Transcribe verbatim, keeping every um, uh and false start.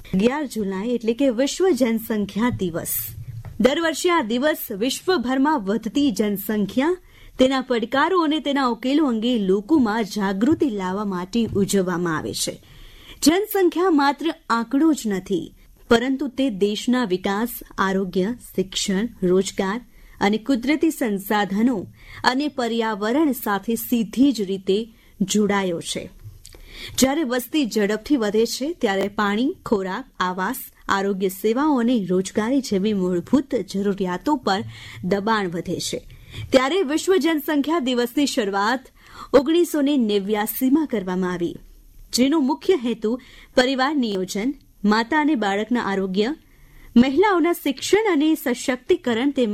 અગિયાર જુલાઈ એટલે કે વિશ્વ જનસંખ્યા દિવસ. દર વર્ષે આ દિવસ વિશ્વભરમાં વધતી જનસંખ્યા, તેના પડકારો અને તેના ઉકેલો અંગે લોકોમાં જાગૃતિ લાવવા માટે ઉજવવામાં આવે છે. જનસંખ્યા માત્ર આંકડો જ નથી, પરંતુ તે દેશના વિકાસ, આરોગ્ય, શિક્ષણ, રોજગાર અને કુદરતી સંસાધનો અને પર્યાવરણ સાથે સીધી જ રીતે જોડાયો છે. જ્યારે વસ્તી ઝડપથી વધે છે ત્યારે પાણી, ખોરાક, આવાસ, આરોગ્ય સેવાઓ અને રોજગારી જેવી મૂળભૂત જરૂરિયાતો પર દબાણ વધે છે. ત્યારે વિશ્વ જનસંખ્યા દિવસની શરૂઆત ઓગણીસો ને નેવ્યાસીમાં કરવામાં આવી, જેનો મુખ્ય હેતુ પરિવાર નિયોજન, માતા અને બાળકના આરોગ્ય, મહિલાઓના શિક્ષણ અને સશક્તિકરણ તેમજ